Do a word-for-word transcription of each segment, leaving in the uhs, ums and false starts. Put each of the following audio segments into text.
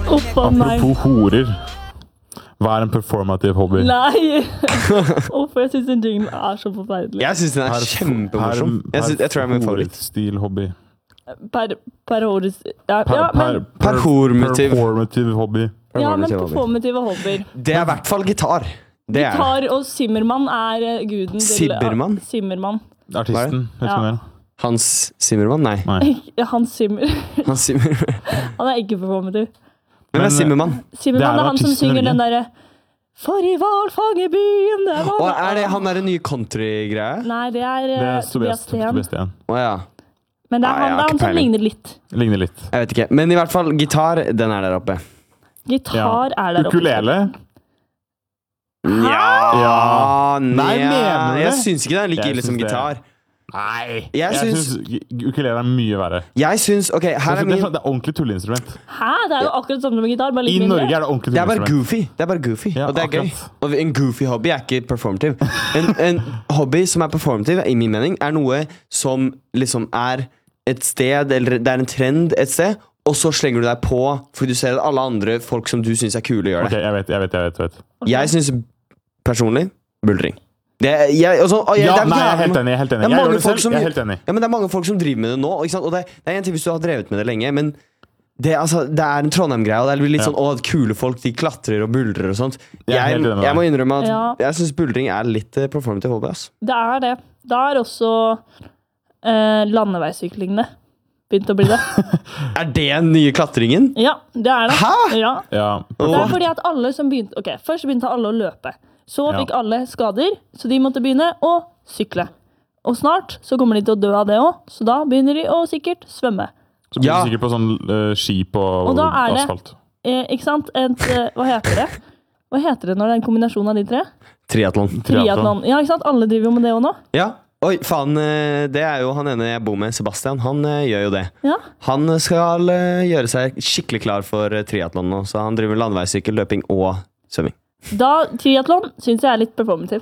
Oppa meg. Apropos horer. Hva er en performativ hobby? Nei! Hvorfor jeg synes den jinglen er så forferdelig. Jeg synes den er kjempemorsom. Jeg, synes, jeg tror jeg er min favoritt. Stil hobby. Per, per årets... Ja, Per, ja, men, per, Performativ. performativ hobby. ja, men performative hobbyer. Det er i hvert fall gitar. Det er Gitar og Zimmermann er eh, guden til... Zimmermann? Zimmermann. Artisten, vet du Ja. hva mer? Hans Zimmermann? Nei. Nei. Ja, Hans Zimmer. Hans Zimmer. Han er ikke performativ. Hvem er Men, Zimmermann? Zimmermann Det er er, jo han som artist i synger Norge. den derre For i hvalfangerbyen det var... Og er det han der nye country-greia? Nei, det er, Det eh, er Tobias Tobias Sten. Å ja. Men det er Nei, han, jeg har det er han ikke som peiling. ligner litt. Ligner litt. Jeg vet ikke. Men i hvert fall, gitar, den er der oppe. Gitar er der oppe. Ukulele. Ja, Ja. Nei, Nei, mener du Jeg det? syns ikke det er like Jeg ille som syns det. gitar. Nei. Jeg Jeg syns syns ukulele er mye verre. Jeg syns Ok, her Det er er, min det er ordentlig tulleinstrument. Hæ? Det er jo akkurat samme med gitar, bare I litt mindre. Norge er det ordentlig Det er bare tulleinstrument. goofy. Det er bare goofy Ja, Og det er gøy. akkurat. Og en goofy hobby er ikke performativ. En, en hobby som er performativ, i min mening, er noe som liksom er et sted, eller det er en trend et sted, og så slenger du deg på fordi du ser at alle andre folk som du syns er kule, gjør det. Ok, jeg vet, jeg vet, jeg vet. Jeg vet. Ok. Jeg syns personlig buldring. Det, jeg, og så- og jeg, Ja, det er nei, jeg er jævlig- helt enig. Jeg er helt Det enig. er Jeg gjør mange det folk selv. som Jeg er helt enig. Ja, men det er mange folk som driver med det nå. Ikke sant? Og det, det er en ting hvis du har drevet med det lenge, men det, altså, det er en Trondheim-greie, og det blir litt Ja. sånn å, kule folk de klatrer og buldrer og sånt. Jeg er Jeg, helt enig med jeg må innrømme at Ja. jeg syns buldring er litt eh, performative hobby. Ass. Det er det. Da er også eh, landeveissyklingene begynt å bli det. Er det den nye klatringen? Ja, det er det. Hæ? Ja. Ja, Det er fordi at alle som begynte Ok, først begynte alle å løpe. Så Ja. fikk alle skader, så de måtte begynne å sykle. Og snart så kommer de til å dø av det òg, så da begynner de å sikkert svømme. Så blir Ja. du sikkert på sånn uh, ski på Og da er det- asfalt. Eh, ikke sant? Et, eh, hva heter det? Hva heter det når det er en kombinasjon av de tre? Triatlon. Triatlon. Ja, ikke sant? Alle driver jo med det òg nå. Ja. Oi, faen. eh, Det er jo han ene jeg bor med, Sebastian. Han eh, gjør jo det. Ja. Han skal eh, gjøre seg skikkelig klar for eh, triatlon nå, så han driver med landeveissykkel, løping og svømming. Da, triatlon syns jeg er litt performativ.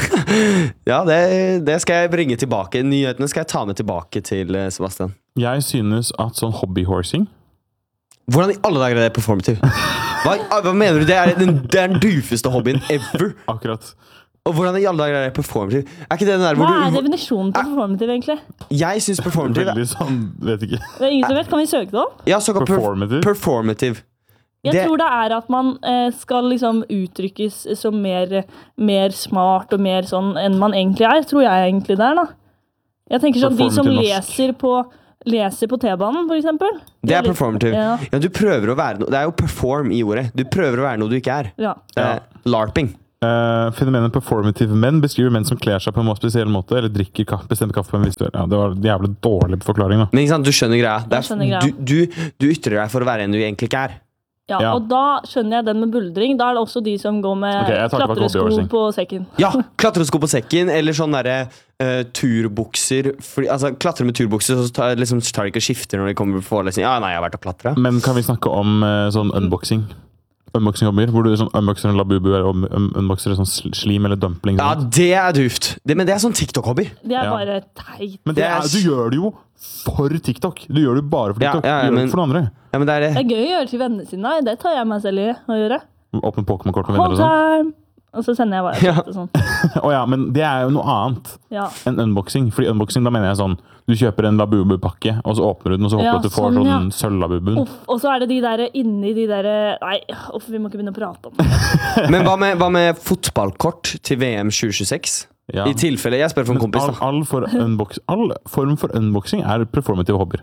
Ja, det, det skal jeg bringe tilbake. Nyhetene skal jeg ta med tilbake til eh, Sebastian. Jeg synes at sånn hobbyhorsing Hvordan i alle dager er det performative? Hva, hva mener du? Det er den, det er den dufeste hobbyen ever. Akkurat. Og hvordan i alle dager er det performative? Er ikke det den der Hva hvor er du definisjonen på performativ, egentlig? Jeg syns performative Veldig sånn, vet ikke. Det er ingen som vet. Kan vi søke det opp? Ja, såkalt per, Performative. performative. Jeg Det- tror det er at man eh, skal liksom uttrykkes som mer, mer smart og mer sånn enn man egentlig er. Tror jeg egentlig det er, da. Jeg tenker sånn de som Performative norsk. leser på, leser på T-banen, for eksempel. De Det er litt- performative. Ja. Ja, du prøver å være noe. Det er jo perform i ordet. Du prøver å være noe du ikke er. Ja. Det er larping. Uh, fenomenet performative menn beskriver menn som kler seg på en måte spesiell måte, eller drikker kaffe, bestemt kaffe på en viss ja, Det var en jævlig dårlig forklaring, da. Men ikke sant, du skjønner greia. Det er, Jeg skjønner greia. Du, du, du ytrer deg for å være en du egentlig ikke er. Ja, Ja. og da skjønner jeg den med buldring. Da er det også de som går med Ok, jeg tar tilbake klatresko hobbyhorsing. på sekken. Ja, klatresko på sekken, eller sånn derre uh, turbukser. Fordi, altså, klatre med turbukser, så tar, liksom, så tar de ikke og skifter når de kommer på forelesning. Ja, nei, jeg har vært og klatra. Men kan vi snakke om uh, sånn unboxing? Unboxing-hobbyer, hvor du sånn unboxer en labubu eller un un unboxer en sånn sl- slim eller dumpling. Ja, sånn. det er duft. Det, men det er sånn TikTok-hobby. Det er Ja. bare teit. Men det det er er, du gjør det jo for TikTok. Du gjør det jo bare for Ja, TikTok. ja, ja, du gjør det men- ikke for noen andre. Ja, men det er Det det. er gøy å gjøre til vennene sine. Nei, det tar jeg meg selv i å gjøre. Åpne Pokémon-kort med venner Hold og sånn. time! Og så sender jeg bare Ja. et sånn. Å ja, men det er jo noe annet Ja. enn unboxing. Fordi unboxing, da mener jeg sånn du kjøper en labubu-pakke, og så åpner du den, og så håper du Ja, at du får sånn, sånn ja. sølv-labubu. Uff, og så er det de der inni de der Nei, uff, vi må ikke begynne å prate om det. Men hva med, hva med fotballkort til V M tjue tjue-seks? Ja. I tilfelle Jeg spør for en Men kompis, all, da. all, for unbox, all form for unboxing er performative hobbyer.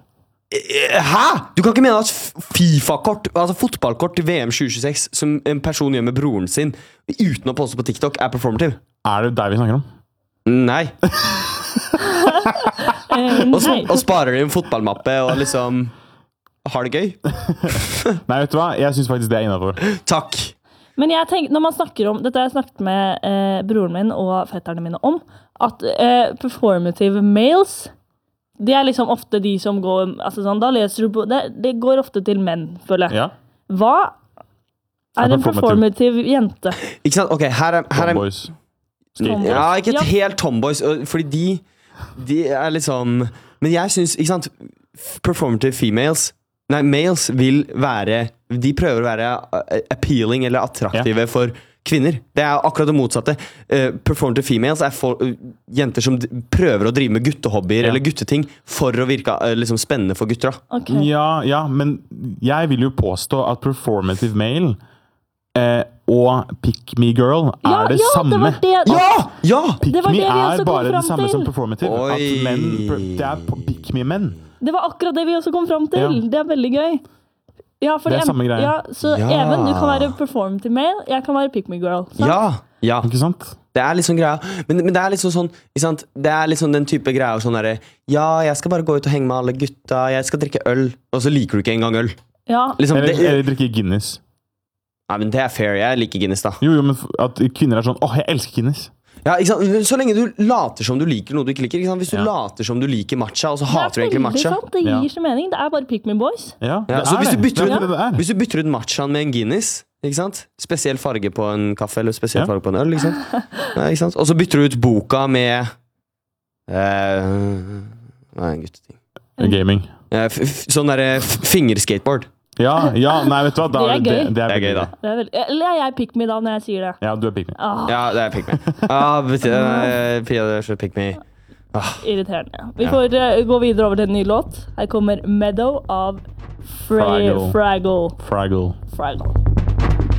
Hæ?! Du kan ikke mene at f- Fifa-kort, altså fotballkort til V M tjue tjue-seks, som en person gjør med broren sin uten å poste på TikTok, er performative? Er det deg vi snakker om? Nei. Eh, Og, nei. sp og sparer i en fotballmappe og liksom har det gøy. Nei, vet du hva? Jeg syns faktisk det er innafor. Takk. Men jeg tenker, når man snakker om Dette har jeg snakket med eh, broren min og fetterne mine om. At eh, performative males det er liksom ofte de som går altså sånn, da leser du på, det, det går ofte til menn, føler jeg. Ja. Hva er Er en performative. performative jente? Ikke sant? Ok, her er, her er Tomboys. Tomboys. Ja, ikke et Ja. helt tomboys, og- fordi de De er litt sånn Men jeg syns, ikke sant, performative females, Nei, males vil være De prøver å være uh, appealing eller attraktive ja. for kvinner. Det er akkurat det motsatte. Uh, performative females er for, uh, jenter som d- prøver å drive med guttehobbyer ja. eller gutteting for å virke uh, liksom spennende for gutter. Okay. Ja, ja, men jeg vil jo påstå at performative male uh, og pick me girl er ja, det ja, samme. Det var det. Ja! Ja! Pick det var me det vi er bare kom det samme til. som performative. Oi. At menn, det er pick me menn. Det var akkurat det vi også kom fram til. Ja. Det er veldig gøy. Ja, for det er em- samme greie. Ja, så Ja. Even, du kan være performative male, jeg kan være pick me girl. Sant? Ja! Ja. Ikke sant? Det er liksom greia. Men, men det er liksom sånn ikke sant? Det er liksom den type greier sånn derre Ja, jeg skal bare gå ut og henge med alle gutta, jeg skal drikke øl, og så liker du ikke engang øl. Ja. Liksom, Eller, det, eller drikke Guinness. ja, men det er fair. Jeg liker Guinness, da. Jo, jo, men at kvinner er sånn åh, jeg elsker Guinness. Ja, ikke sant? Så lenge du later som du liker noe du ikke liker. Ikke sant? Hvis du Ja. later som du liker matcha, og så Det hater du er egentlig veldig matcha. sant, det gir Ja. ikke mening. Det er bare pick me boys. Ja, det Ja, så er hvis du det. bytter det, er ut- det, det er. Hvis du bytter ut matchaen med en Guinness, ikke sant? Spesiell farge på en kaffe eller spesiell Ja. farge på en øl, ikke sant? Ja, ikke sant? Og så bytter du ut boka med eh, Nei, en gutteting. Gaming. Eh, f f sånn derre f- fingerskateboard. Ja, ja, nei, vet du hva? Da, Det er gøy. Det, det, Det er veldig gøy, da. Det er veldig, eller er jeg pick me da når jeg sier det? Ja, du er pick me. Ah, Ja, det er pick me. Ah, vet du, eh, Pia, det er så pick me. irriterende. Vi Ja. får eh, gå videre over til en ny låt. Her kommer Meadow av Fra- Fraggle. Fraggle. Fraggle. Fraggle.